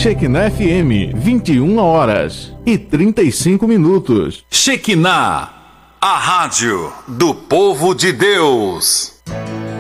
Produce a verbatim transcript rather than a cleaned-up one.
Shekinah F M, vinte e uma horas e trinta e cinco minutos. Shekinah, a rádio do povo de Deus.